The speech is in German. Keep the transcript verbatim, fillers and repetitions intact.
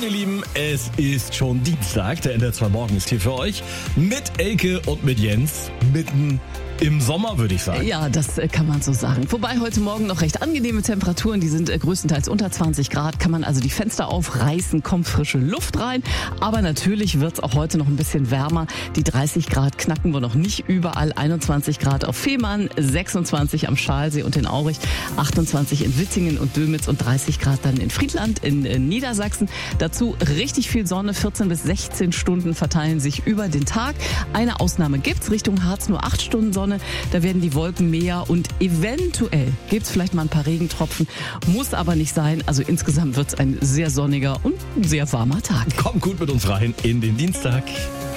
Moin ihr Lieben, es ist schon Dienstag, der N D R zwei Morgen ist hier für euch mit Elke und mit Jens, mitten im Sommer, würde ich sagen. Ja, das kann man so sagen. Wobei heute Morgen noch recht angenehme Temperaturen, die sind größtenteils unter zwanzig Grad, kann man also die Fenster aufreißen, kommt frische Luft rein. Aber natürlich wird es auch heute noch ein bisschen wärmer. Die dreißig Grad knacken wir noch nicht überall. einundzwanzig Grad auf Fehmarn, sechsundzwanzig am Schalsee und in Aurich, achtundzwanzig in Wittingen und Dülmitz und dreißig Grad dann in Friedland in Niedersachsen. Dazu richtig viel Sonne, vierzehn bis sechzehn Stunden verteilen sich über den Tag. Eine Ausnahme gibt's, Richtung Harz nur acht Stunden Sonne. Da werden die Wolken mehr und eventuell gibt's vielleicht mal ein paar Regentropfen. Muss aber nicht sein. Also insgesamt wird's ein sehr sonniger und sehr warmer Tag. Kommt gut mit uns rein in den Dienstag.